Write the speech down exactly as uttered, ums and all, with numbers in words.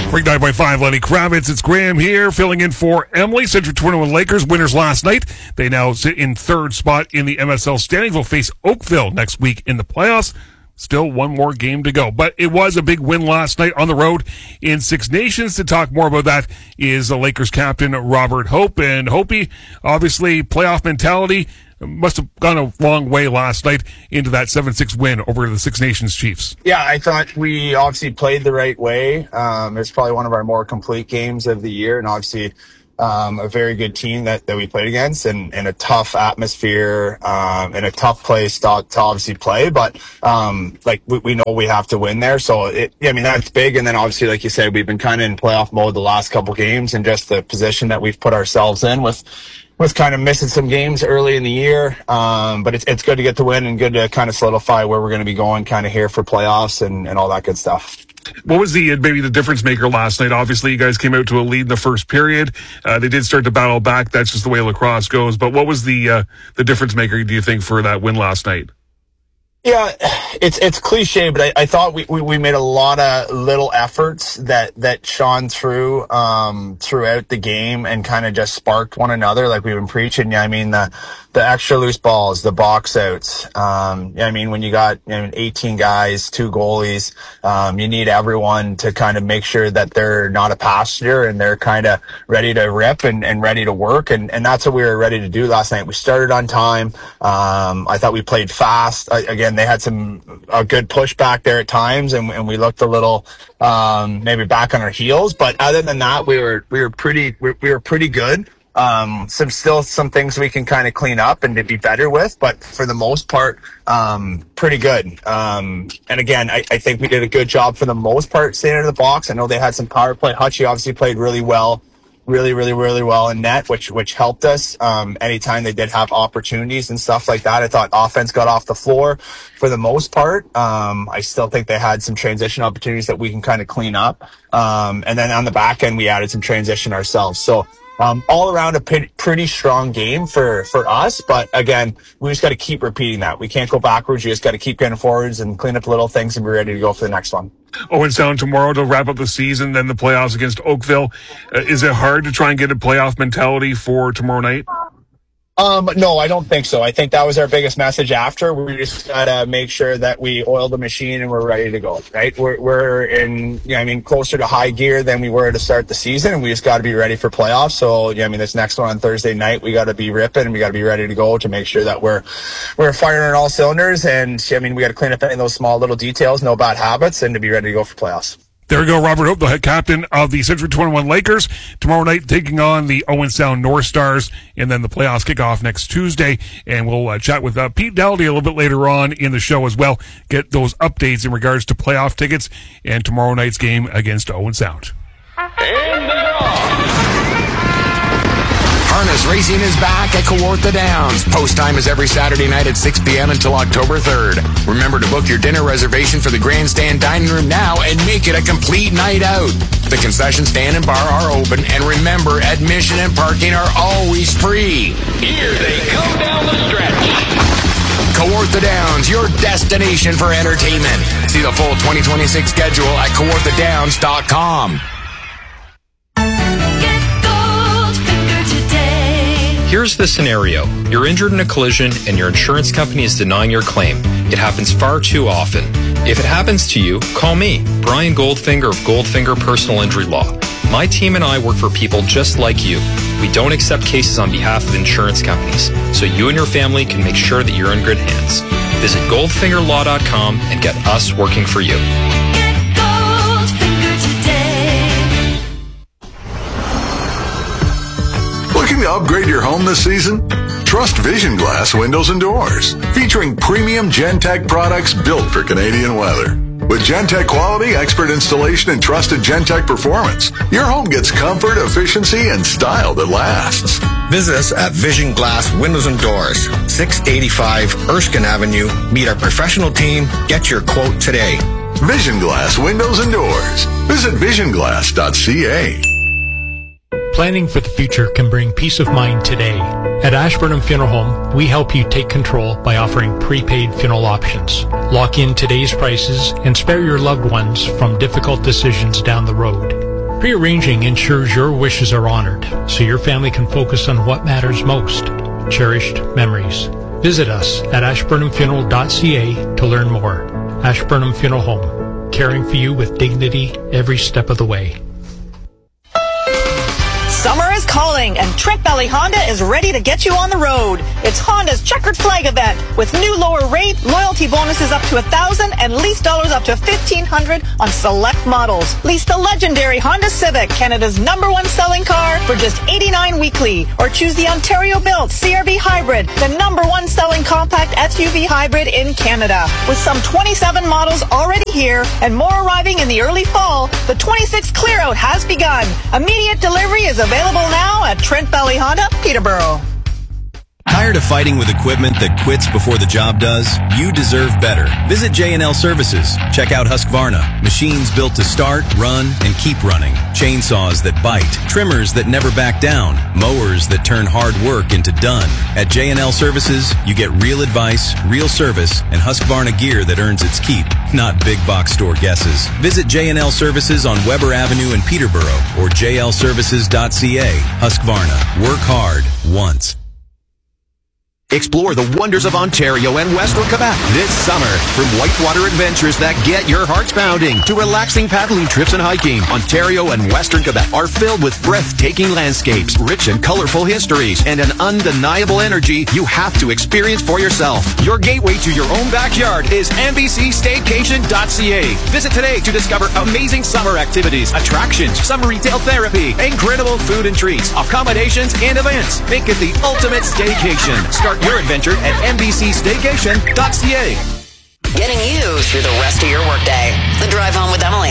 Break nine by five, Lenny Kravitz. It's Graham here, filling in for Emily. Century twenty-one Lakers winners last night. They now sit in third spot in the M S L standings. Will face Oakville next week in the playoffs. Still one more game to go. But it was a big win last night on the road in Six Nations. To talk more about that is the Lakers captain, Robert Hope. And Hope, obviously, playoff mentality must have gone a long way last night into that seven six win over the Six Nations Chiefs. Yeah, I thought we obviously played the right way. Um, it's probably one of our more complete games of the year, and obviously um, a very good team that, that we played against, and, and a tough atmosphere um, and a tough place to, to obviously play. But um, like we, we know we have to win there, so it, I mean that's big. And then obviously, like you said, we've been kind of in playoff mode the last couple games, and just the position that we've put ourselves in with. was kind of missing some games early in the year. Um, but it's, it's good to get the win and good to kind of solidify where we're going to be going kind of here for playoffs and, and all that good stuff. What was the maybe the difference maker last night? Obviously, you guys came out to a lead in the first period. Uh, they did start to battle back. That's just the way lacrosse goes. But what was the uh, the difference maker, do you think, for that win last night? Yeah, it's it's cliche, but I, I thought we, we, we made a lot of little efforts that, that shone through um, throughout the game and kind of just sparked one another, like we've been preaching. Yeah, I mean the the extra loose balls, the box outs. Um, yeah, I mean when you got you know, eighteen guys, two goalies, um, you need everyone to kind of make sure that they're not a passenger and they're kind of ready to rip and, and ready to work, and, and that's what we were ready to do last night. We started on time. Um, I thought we played fast. I, again. They had some a good pushback there at times, and, and we looked a little um, maybe back on our heels. But other than that, we were we were pretty we, we were pretty good. Um, some still some things we can kind of clean up and to be better with, but for the most part, um, pretty good. Um, and again, I, I think we did a good job for the most part staying in the box. I know they had some power play. Hutchie obviously played really well. really, really, really well in net, which which helped us um, anytime they did have opportunities and stuff like that. I thought offense got off the floor for the most part. Um, I still think they had some transition opportunities that we can kind of clean up. Um, and then on the back end, we added some transition ourselves. So um, all around a p- pretty strong game for, for us. But again, we just got to keep repeating that. We can't go backwards. You just got to keep getting forwards and clean up little things and be ready to go for the next one. Owen Sound tomorrow to wrap up the season, then the playoffs against Oakville. Uh, is it hard to try and get a playoff mentality for tomorrow night? Um, no, I don't think so. I think that was our biggest message after. We just gotta make sure that we oil the machine and we're ready to go, right? We're, we're in, you know, I mean, closer to high gear than we were to start the season, and we just gotta be ready for playoffs. So, yeah, I mean, this next one on Thursday night, we gotta be ripping and we gotta be ready to go to make sure that we're, we're firing on all cylinders. And, I mean, we gotta clean up any of those small little details, no bad habits, and to be ready to go for playoffs. There we go, Robert Hope, the head captain of the Century twenty-one Lakers. Tomorrow night, taking on the Owen Sound North Stars, and then the playoffs kick off next Tuesday. And we'll uh, chat with uh, Pete Dowdy a little bit later on in the show as well. Get those updates in regards to playoff tickets and tomorrow night's game against Owen Sound. And they're off. Harness Racing is back at Kawartha Downs. Post time is every Saturday night at six p.m. until October third. Remember to book your dinner reservation for the grandstand dining room now and make it a complete night out. The concession stand and bar are open, and remember, admission and parking are always free. Here they come down the stretch. Kawartha Downs, your destination for entertainment. See the full twenty twenty-six schedule at kawartha downs dot com. Here's the scenario. You're injured in a collision and your insurance company is denying your claim. It happens far too often. If it happens to you, call me, Brian Goldfinger of Goldfinger Personal Injury Law. My team and I work for people just like you. We don't accept cases on behalf of insurance companies, so you and your family can make sure that you're in good hands. Visit goldfinger law dot com and get us working for you. Looking to upgrade your home this season? Trust Vision Glass Windows and Doors, featuring premium Gentech products built for Canadian weather. With Gentech quality, expert installation, and trusted Gentech performance, your home gets comfort, efficiency, and style that lasts. Visit us at Vision Glass Windows and Doors, six eighty-five Erskine Avenue. Meet our professional team. Get your quote today. Vision Glass Windows and Doors. Visit vision glass dot c a. Planning for the future can bring peace of mind today. At Ashburnham Funeral Home, we help you take control by offering prepaid funeral options. Lock in today's prices and spare your loved ones from difficult decisions down the road. Pre-arranging ensures your wishes are honored, so your family can focus on what matters most, cherished memories. Visit us at ashburnham funeral dot c a to learn more. Ashburnham Funeral Home, caring for you with dignity every step of the way. Summer is calling, and Trent Valley Honda is ready to get you on the road. It's Honda's Checkered Flag event with new lower rate, loyalty bonuses up to one thousand dollars, and lease dollars up to fifteen hundred dollars on select models. Lease the legendary Honda Civic, Canada's number one selling car, for just eighty-nine dollars weekly. Or choose the Ontario-built C R V Hybrid, the number one selling compact S U V hybrid in Canada. With some twenty-seven models already here and more arriving in the early fall, the twenty-six clear-out has begun. Immediate delivery is available now at Trent Valley Honda, Peterborough. Tired of fighting with equipment that quits before the job does? You deserve better. Visit J and L Services. Check out Husqvarna. Machines built to start, run, and keep running. Chainsaws that bite. Trimmers that never back down. Mowers that turn hard work into done. At J and L Services, you get real advice, real service, and Husqvarna gear that earns its keep, not big box store guesses. Visit J and L Services on Weber Avenue in Peterborough or j l services dot c a. Husqvarna. Work hard once. Explore the wonders of Ontario and Western Quebec this summer. From whitewater adventures that get your hearts pounding to relaxing paddling trips and hiking, Ontario and Western Quebec are filled with breathtaking landscapes, rich and colorful histories, and an undeniable energy you have to experience for yourself. Your gateway to your own backyard is n b c staycation dot c a. Visit today to discover amazing summer activities, attractions, summer retail therapy, incredible food and treats, accommodations, and events. Make it the ultimate staycation. Start your adventure at n b c staycation dot c a. Getting you through the rest of your workday. The Drive Home with Emily.